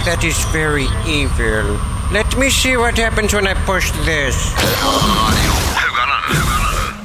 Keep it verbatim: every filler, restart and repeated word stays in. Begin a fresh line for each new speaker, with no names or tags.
That is very evil. Let me see what happens when I push this.